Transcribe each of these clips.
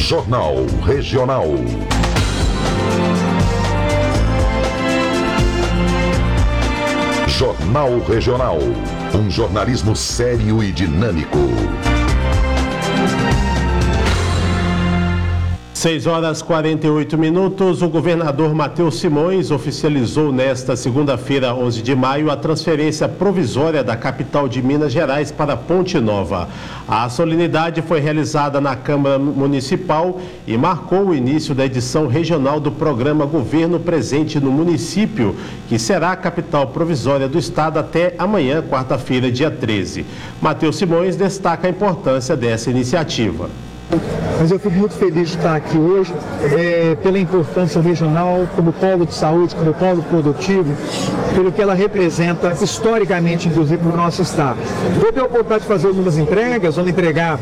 Jornal Regional. Jornal Regional. Um jornalismo sério e dinâmico. 6h48. O governador Matheus Simões oficializou nesta segunda-feira, 11 de maio, a transferência provisória da capital de Minas Gerais para Ponte Nova. A solenidade foi realizada na Câmara Municipal e marcou o início da edição regional do programa Governo Presente no Município, que será a capital provisória do estado até amanhã, quarta-feira, dia 13. Matheus Simões destaca a importância dessa iniciativa. Mas eu fico muito feliz de estar aqui hoje, pela importância regional, como polo de saúde, como polo produtivo, pelo que ela representa historicamente, inclusive, para o nosso estado. Vou ter a oportunidade de fazer algumas entregas, vamos entregar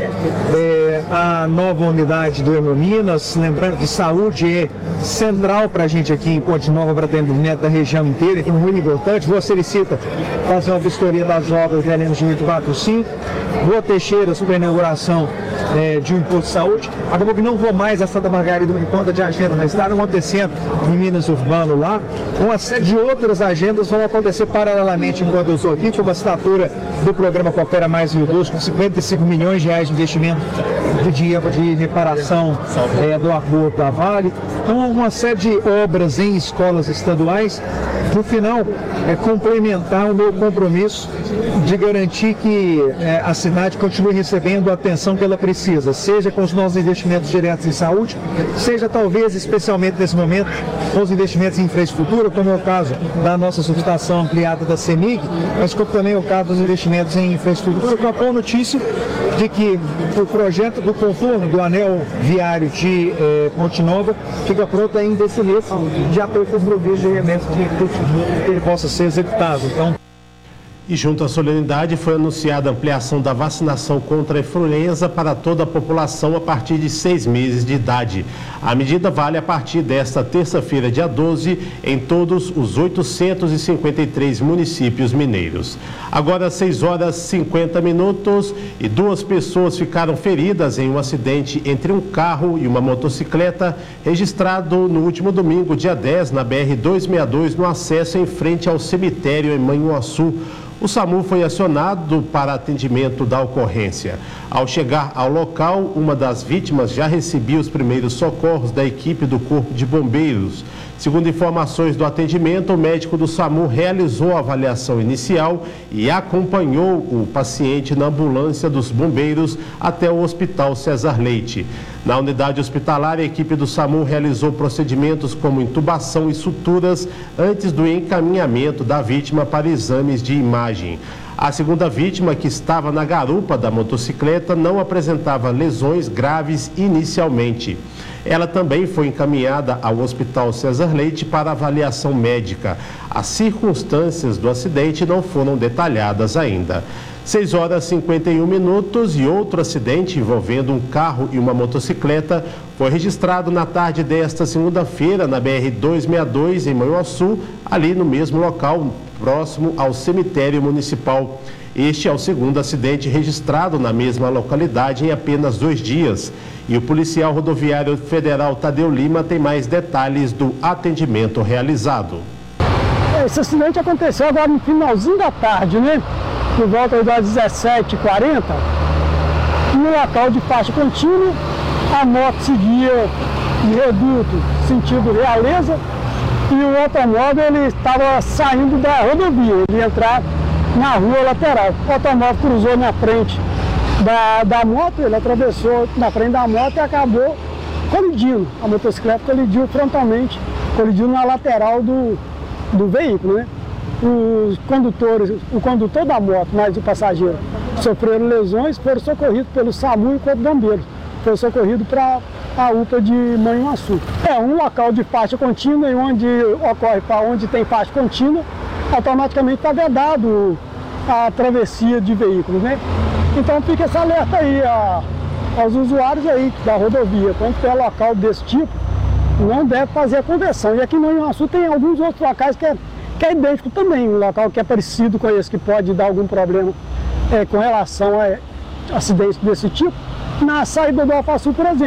a nova unidade do Hemominas, lembrando que saúde é central para a gente aqui em Ponte Nova, para atendimento da região inteira, é muito importante. Rua Sericita, fazer uma vistoria das obras de Helena de 845, Rua Teixeira, superinauguração de um posto de saúde. Acabou que não vou mais a Santa Margarida por conta de agenda, mas está acontecendo em Minas Urbano lá. Uma série de outras agendas vão acontecer paralelamente enquanto eu estou aqui, com a assinatura do programa Coopera Mais Rio Doce, com 55 milhões de reais de investimento de reparação do aborto da Vale. Então, uma série de obras em escolas estaduais. No final, complementar o meu compromisso de garantir que a cidade continue recebendo a atenção que ela precisa, seja com os nossos investimentos diretos em saúde, seja talvez, especialmente nesse momento, com os investimentos em infraestrutura, como é o caso da nossa subestação ampliada da CEMIG, mas como também é o caso dos investimentos em infraestrutura, com a boa notícia de que o projeto do contorno do anel viário de Ponte Nova fica pronto ainda esse mês, de acordo com os providos de remédios que ele possa ser executado. Então, e junto à solenidade foi anunciada a ampliação da vacinação contra a influenza para toda a população a partir de 6 meses de idade. A medida vale a partir desta terça-feira, dia 12, em todos os 853 municípios mineiros. Agora, 6h50 e 2 pessoas ficaram feridas em um acidente entre um carro e uma motocicleta registrado no último domingo, dia 10, na BR-262, no acesso em frente ao cemitério em Manhuaçu. O SAMU foi acionado para atendimento da ocorrência. Ao chegar ao local, uma das vítimas já recebia os primeiros socorros da equipe do Corpo de Bombeiros. Segundo informações do atendimento, o médico do SAMU realizou a avaliação inicial e acompanhou o paciente na ambulância dos bombeiros até o Hospital César Leite. Na unidade hospitalar, a equipe do SAMU realizou procedimentos como intubação e suturas antes do encaminhamento da vítima para exames de imagem. A segunda vítima, que estava na garupa da motocicleta, não apresentava lesões graves inicialmente. Ela também foi encaminhada ao Hospital César Leite para avaliação médica. As circunstâncias do acidente não foram detalhadas ainda. 6h51 e outro acidente envolvendo um carro e uma motocicleta foi registrado na tarde desta segunda-feira na BR-262 em Manhuaçu, ali no mesmo local, próximo ao cemitério municipal. Este é o segundo acidente registrado na mesma localidade em apenas 2 dias. E o policial rodoviário federal Tadeu Lima tem mais detalhes do atendimento realizado. Esse acidente aconteceu agora no finalzinho da tarde, né? Por volta das 17h40, no local de faixa contínua, a moto seguia de Reduto, sentido Realeza, e o automóvel ele estava saindo da rodovia, ele ia entrar na rua lateral. O automóvel cruzou na frente da moto, ele atravessou na frente da moto e acabou colidindo. A motocicleta colidiu frontalmente, colidiu na lateral do veículo, né? Os condutores, o condutor da moto, mais o passageiro, sofreram lesões, foram socorridos pelo SAMU e o Corpo de Bombeiros. Foi socorrido para a UPA de Manhuaçu. É um local de faixa contínua e onde ocorre, onde tem faixa contínua, automaticamente está vedado a travessia de veículos, né? Então fica esse alerta aí aos usuários aí da rodovia, quando tiver local desse tipo, não deve fazer a conversão. E aqui em Manhuaçu tem alguns outros locais que é idêntico também, um local que é parecido com esse, que pode dar algum problema com relação a acidentes desse tipo, na saída do Alfaçu, por exemplo.